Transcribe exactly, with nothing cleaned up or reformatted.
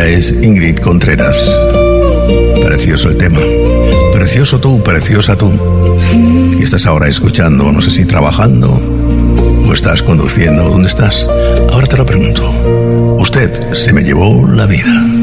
Ella es Ingrid Contreras. Precioso el tema. Precioso tú, preciosa tú. Y estás ahora escuchando, no sé si trabajando o estás conduciendo. ¿Dónde estás? Ahora te lo pregunto. Usted se me llevó la vida.